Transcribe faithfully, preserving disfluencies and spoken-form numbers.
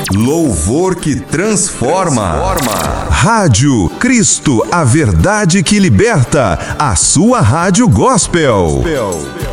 Louvor que transforma. Rádio Cristo, a verdade que liberta. A sua rádio gospel.